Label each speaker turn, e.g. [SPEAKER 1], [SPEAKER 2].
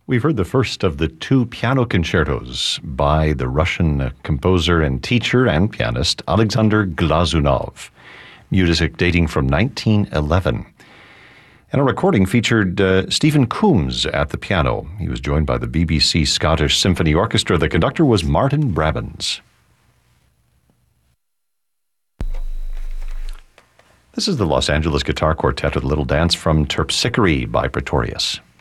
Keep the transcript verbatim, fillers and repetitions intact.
[SPEAKER 1] We've heard the first of the two piano concertos by the Russian composer and teacher and pianist Alexander Glazunov, music dating from nineteen eleven. And a recording featured uh, Stephen Coombs at the piano. He was joined by the B B C Scottish Symphony Orchestra. The conductor was Martin Brabbins. This is the Los Angeles Guitar Quartet with a little dance from Terpsichore by Pretorius.